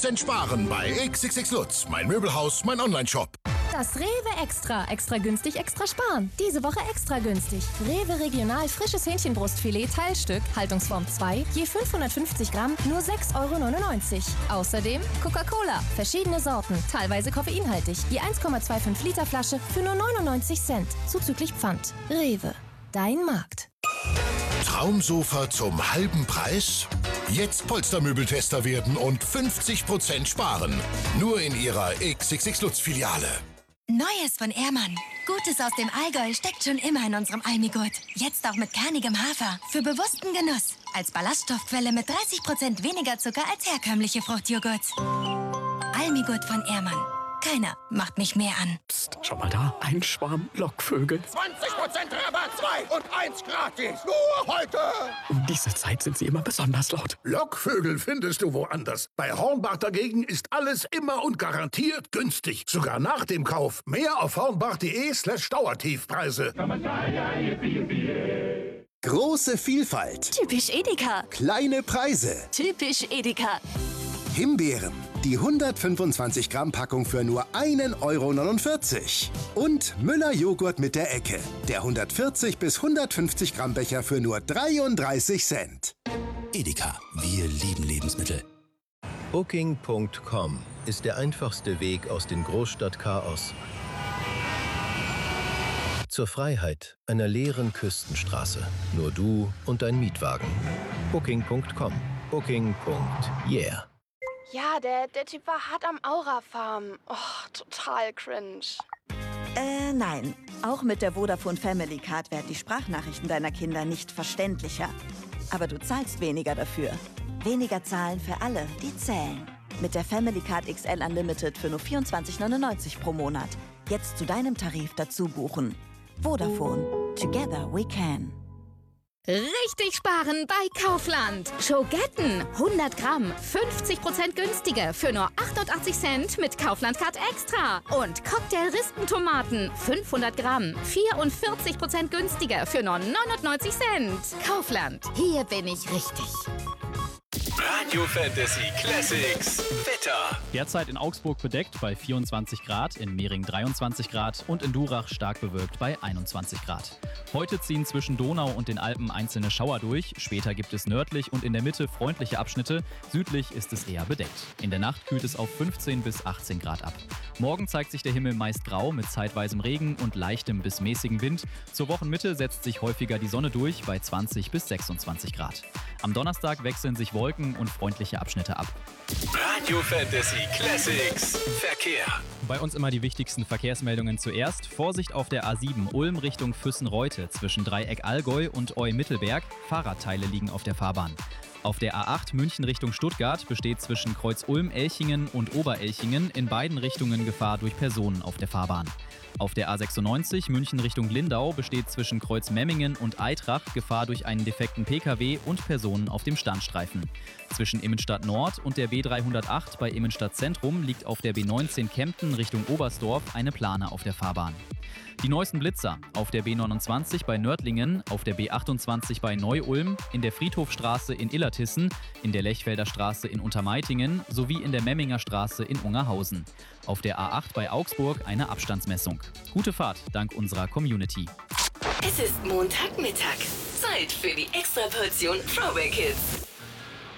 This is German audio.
50% sparen bei XXX Lutz, mein Möbelhaus, mein Onlineshop. Das Rewe Extra. Extra günstig, extra sparen. Diese Woche extra günstig. Rewe Regional frisches Hähnchenbrustfilet Teilstück, Haltungsform 2, je 550 Gramm, nur 6,99 €. Außerdem Coca-Cola, verschiedene Sorten, teilweise koffeinhaltig, je 1,25 Liter Flasche für nur 99 Cent, zuzüglich Pfand. Rewe, dein Markt. Traumsofa zum halben Preis? Jetzt Polstermöbeltester werden und 50% sparen. Nur in Ihrer XXX Lutz-Filiale. Neues von Ehrmann. Gutes aus dem Allgäu steckt schon immer in unserem Almigurt. Jetzt auch mit kernigem Hafer. Für bewussten Genuss. Als Ballaststoffquelle mit 30% weniger Zucker als herkömmliche Fruchtjoghurts. Almigurt von Ehrmann. Keiner macht mich mehr an. Psst, schau mal da. Ein Schwarm Lockvögel. 20% Rabatt, 2 und 1 gratis. Nur heute. Um diese Zeit sind sie immer besonders laut. Lockvögel findest du woanders. Bei Hornbach dagegen ist alles immer und garantiert günstig. Sogar nach dem Kauf. Mehr auf hornbach.de/Dauertiefpreise. Große Vielfalt. Typisch Edeka. Kleine Preise. Typisch Edeka. Himbeeren. Die 125 Gramm Packung für nur 1,49 €. Und Müller Joghurt mit der Ecke. Der 140 bis 150 Gramm Becher für nur 33 Cent. Edeka, wir lieben Lebensmittel. Booking.com ist der einfachste Weg aus dem Großstadtchaos zur Freiheit einer leeren Küstenstraße. Nur du und dein Mietwagen. Booking.com. Booking.yeah. Ja, der Typ war hart am Aura-Farm. Oh, total cringe. Nein. Auch mit der Vodafone Family Card werden die Sprachnachrichten deiner Kinder nicht verständlicher. Aber du zahlst weniger dafür. Weniger zahlen für alle, die zählen. Mit der Family Card XL Unlimited für nur 24,99 € pro Monat. Jetzt zu deinem Tarif dazu buchen. Vodafone. Together we can. Richtig sparen bei Kaufland. Schogetten, 100 Gramm, 50% günstiger für nur 88 Cent mit Kaufland Card Extra. Und Cocktail-Rispentomaten, 500 Gramm, 44% günstiger für nur 99 Cent. Kaufland, hier bin ich richtig. Radio Fantasy Classics Wetter. Derzeit in Augsburg bedeckt bei 24 Grad, in Mehring 23 Grad und in Durach stark bewölkt bei 21 Grad. Heute ziehen zwischen Donau und den Alpen einzelne Schauer durch. Später gibt es nördlich und in der Mitte freundliche Abschnitte. Südlich ist es eher bedeckt. In der Nacht kühlt es auf 15 bis 18 Grad ab. Morgen zeigt sich der Himmel meist grau mit zeitweisem Regen und leichtem bis mäßigem Wind. Zur Wochenmitte setzt sich häufiger die Sonne durch bei 20 bis 26 Grad. Am Donnerstag wechseln sich Wolken und freundliche Abschnitte ab. Radio Fantasy Classics Verkehr. Bei uns immer die wichtigsten Verkehrsmeldungen zuerst. Vorsicht auf der A7 Ulm Richtung Füssen-Reute zwischen Dreieck Allgäu und Eu-Mittelberg. Fahrradteile liegen auf der Fahrbahn. Auf der A8 München Richtung Stuttgart besteht zwischen Kreuz Ulm-Elchingen und Oberelchingen in beiden Richtungen Gefahr durch Personen auf der Fahrbahn. Auf der A96 München Richtung Lindau besteht zwischen Kreuz Memmingen und Eitrach Gefahr durch einen defekten Pkw und Personen auf dem Standstreifen. Zwischen Immenstadt Nord und der B308 bei Immenstadt Zentrum liegt auf der B19 Kempten Richtung Oberstdorf eine Plane auf der Fahrbahn. Die neuesten Blitzer auf der B29 bei Nördlingen, auf der B28 bei Neu-Ulm, in der Friedhofstraße in Illertissen, in der Lechfelder Straße in Untermeitingen sowie in der Memminger Straße in Ungerhausen. Auf der A8 bei Augsburg eine Abstandsmessung. Gute Fahrt dank unserer Community. Es ist Montagmittag. Zeit für die Extraportion Throwback Hits.